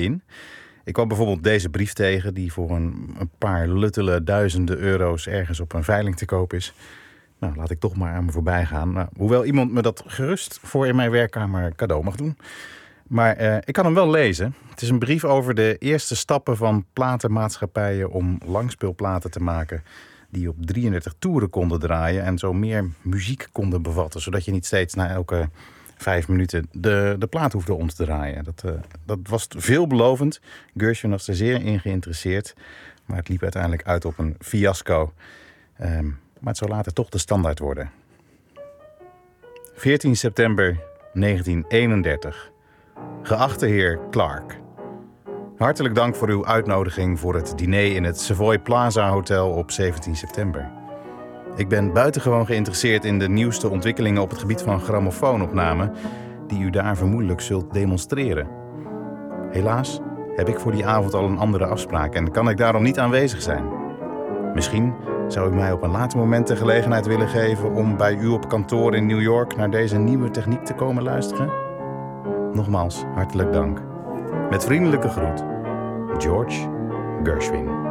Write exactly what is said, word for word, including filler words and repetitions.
in. Ik kwam bijvoorbeeld deze brief tegen die voor een, een paar luttele duizenden euro's ergens op een veiling te koop is. Nou, laat ik toch maar aan me voorbij gaan. Nou, hoewel iemand me dat gerust voor in mijn werkkamer cadeau mag doen. Maar uh, ik kan hem wel lezen. Het is een brief over de eerste stappen van platenmaatschappijen om langspeelplaten te maken die op drieëndertig toeren konden draaien en zo meer muziek konden bevatten, zodat je niet steeds na elke vijf minuten de, de plaat hoefde om te draaien. Dat, uh, dat was veelbelovend. Gershwin was er zeer in geïnteresseerd, maar het liep uiteindelijk uit op een fiasco. Um, maar het zou later toch de standaard worden. veertien september negentien eenendertig. Geachte heer Clark. Hartelijk dank voor uw uitnodiging voor het diner in het Savoy Plaza Hotel op zeventien september. Ik ben buitengewoon geïnteresseerd in de nieuwste ontwikkelingen op het gebied van grammofoonopname, die u daar vermoedelijk zult demonstreren. Helaas heb ik voor die avond al een andere afspraak en kan ik daarom niet aanwezig zijn. Misschien zou u mij op een later moment de gelegenheid willen geven om bij u op kantoor in New York naar deze nieuwe techniek te komen luisteren? Nogmaals, hartelijk dank. Met vriendelijke groet, George Gershwin.